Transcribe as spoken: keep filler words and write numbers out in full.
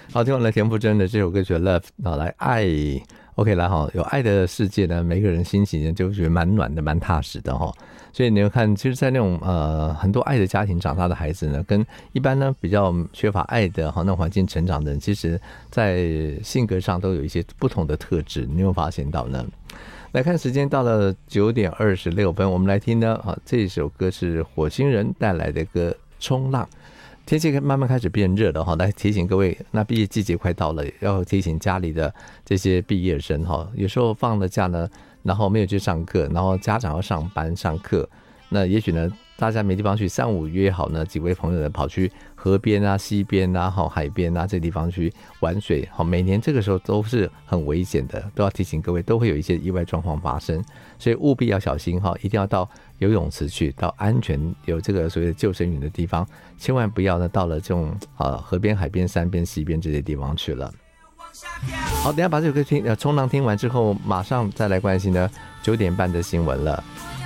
好，听完了田馥甄的这首歌曲《Love》，好来爱 ，OK 来哈，有爱的世界呢，每个人心情就觉得蛮暖的，蛮踏实的哈。所以你会看，其实，在那种呃很多爱的家庭长大的孩子呢，跟一般呢比较缺乏爱的哈那种环境成长的人，其实在性格上都有一些不同的特质，你有没有发现到呢？来看时间到了九点二十六分，我们来听呢啊，这首歌是火星人带来的歌《冲浪》。天气慢慢开始变热了哈，来提醒各位，那毕业季节快到了，要提醒家里的这些毕业生哈，有时候放了假呢，然后没有去上课，然后家长要上班上课，那也许呢大家没地方去，三五约好呢几位朋友呢跑去河边啊、溪边啊、海边啊这地方去玩水，每年这个时候都是很危险的，都要提醒各位，都会有一些意外状况发生，所以务必要小心，一定要到游泳池去，到安全有这个所谓的救生员的地方，千万不要呢到了这种河边、海边、山边、溪边这些地方去了。好，等一下把这首歌听呃冲浪听完之后，马上再来关心呢九点半的新闻了。